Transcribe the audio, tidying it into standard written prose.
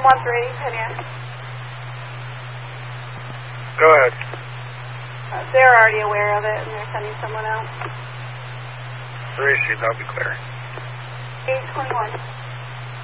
113, Penn. Go ahead. They're already aware of it, and they're sending someone out. Where is she? That'll be clear. 821.